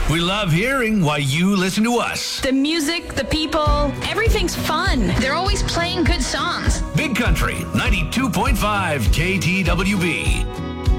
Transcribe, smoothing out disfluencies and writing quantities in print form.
We love hearing why you listen to us. The music, the people, everything's fun. They're always playing good songs. Big Country 92.5 KTWB.